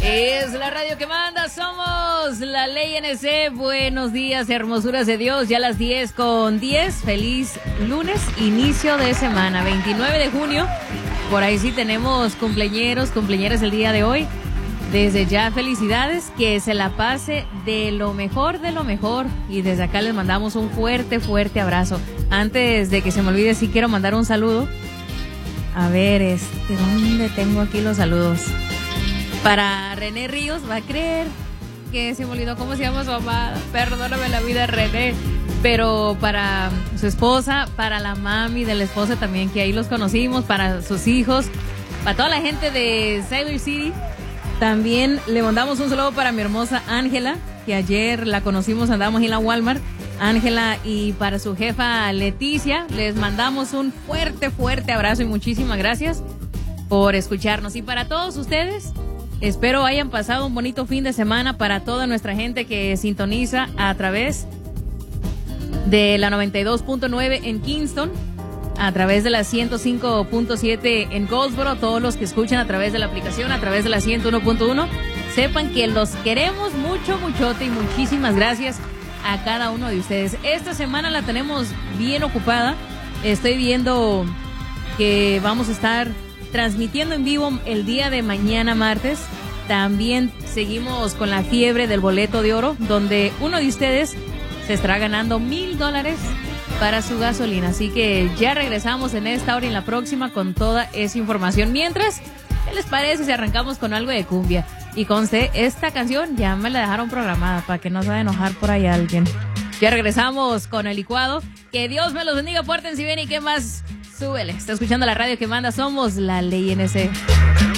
Es la radio que manda, somos la Ley NC. Buenos días, hermosuras de Dios. Ya a las 10:10. Feliz lunes, inicio de semana, 29 de junio. Por ahí sí tenemos cumpleañeras el día de hoy. Desde ya, felicidades, que se la pase de lo mejor de lo mejor. Y desde acá les mandamos un fuerte, fuerte abrazo. Antes de que se me olvide, sí quiero mandar un saludo. A ver, ¿dónde tengo aquí los saludos? Para René Ríos, va a creer que se me olvidó cómo se llama su amada. Perdóname la vida, René. Pero para su esposa, para la mami de la esposa también, que ahí los conocimos, para sus hijos, para toda la gente de Sailor City. También le mandamos un saludo para mi hermosa Ángela, que ayer la conocimos, andamos en la Walmart. Ángela, y para su jefa Leticia, les mandamos un fuerte, fuerte abrazo y muchísimas gracias por escucharnos. Y para todos ustedes, espero hayan pasado un bonito fin de semana. Para toda nuestra gente que sintoniza a través de la 92.9 en Kingston, a través de la 105.7 en Goldsboro, todos los que escuchan a través de la aplicación, a través de la 101.1, sepan que los queremos mucho, muchote, y muchísimas gracias a cada uno de ustedes. Esta semana la tenemos bien ocupada. Estoy viendo que vamos a estar transmitiendo en vivo el día de mañana martes. También seguimos con la fiebre del boleto de oro, donde uno de ustedes se estará ganando $1,000 para su gasolina. Así que ya regresamos en esta hora y en la próxima con toda esa información. Mientras, ¿qué les parece si arrancamos con algo de cumbia? Y conste, esta canción ya me la dejaron programada para que no se vaya a enojar por ahí alguien. Ya regresamos con el licuado. Que Dios me los bendiga, pórtense bien y qué más, súbele. Está escuchando la radio que manda, somos la Ley NC.